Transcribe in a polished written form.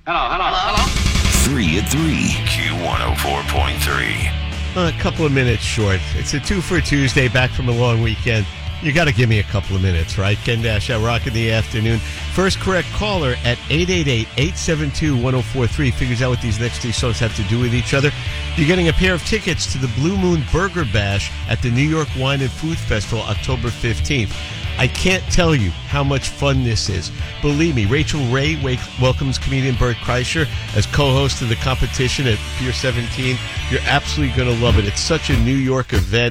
Hello. 3 at 3. Q104.3. A couple of minutes short. It's a 2 for Tuesday, back from a long weekend. You got to give me a couple of minutes, right? Ken Dash at Rock in the afternoon. First correct caller at 888-872-1043 figures out what these next three songs have to do with each other. You're getting a pair of tickets to the Blue Moon Burger Bash at the New York Wine and Food Festival, October 15th. I can't tell you how much fun this is. Believe me, Rachel Ray welcomes comedian Bert Kreischer as co-host of the competition at Pier 17. You're absolutely going to love it. It's such a New York event.